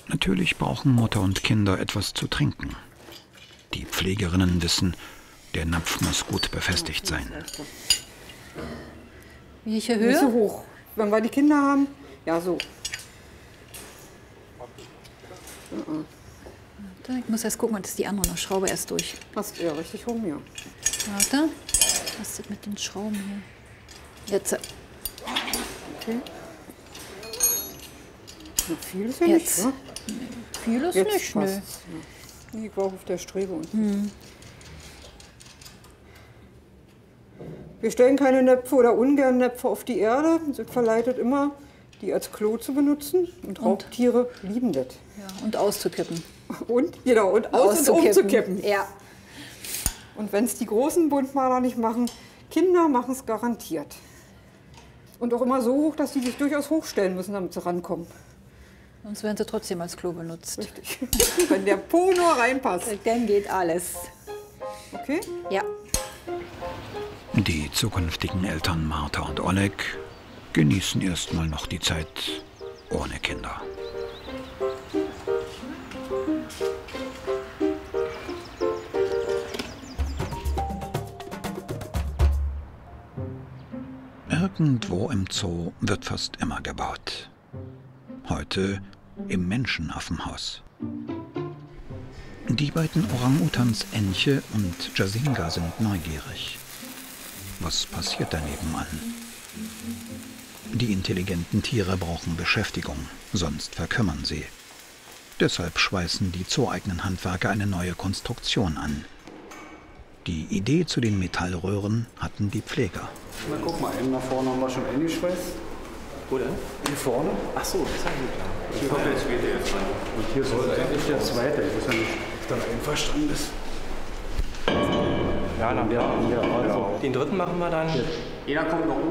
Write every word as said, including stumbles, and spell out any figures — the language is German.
Natürlich brauchen Mutter und Kinder etwas zu trinken. Die Pflegerinnen wissen, der Napf muss gut befestigt sein. Welche Höhe? Nicht so hoch. Wenn wir die Kinder haben, ja so. Warte, ich muss erst gucken, dass die andere noch Schraube erst durch. Passt ja richtig rum, ja. Warte, was ist das mit den Schrauben hier? Jetzt. Okay. Na, viel ist ja Jetzt. nicht, wa? Viel ist Jetzt nicht, nö. passt's, ja. Ich war auf der Strebe unten. Hm. Wir stellen keine Näpfe oder ungern Näpfe auf die Erde. Sie verleitet immer, die als Klo zu benutzen. Und Raubtiere lieben das. Ja, und auszukippen. Und, genau, und aus- und umzukippen. Ja. Und wenn es die großen Buntmaler nicht machen, Kinder machen es garantiert. Und auch immer so hoch, dass sie sich durchaus hochstellen müssen, damit sie rankommen. Sonst werden sie trotzdem als Klo benutzt. Richtig. Wenn der Po nur reinpasst. Dann geht alles. Okay? Ja. Die zukünftigen Eltern Martha und Oleg genießen erstmal noch die Zeit ohne Kinder. Irgendwo im Zoo wird fast immer gebaut. Heute im Menschenaffenhaus. Die beiden Orang-Utans Enche und Jasinga sind neugierig. Was passiert da nebenan? Die intelligenten Tiere brauchen Beschäftigung, sonst verkümmern sie. Deshalb schweißen die zooeigenen Handwerker eine neue Konstruktion an. Die Idee zu den Metallröhren hatten die Pfleger. Na guck mal, einen nach vorne haben wir schon eingeschweißt. Wo denn? Hier vorne. Ach so, das habe ich klar. Hier kommt der zweite jetzt rein. Und hier soll eigentlich der zweite. Ich weiß ja nicht, ob dann einverstanden ist. Ja, dann Ja, ja, also. den dritten machen wir dann. Einer kommt noch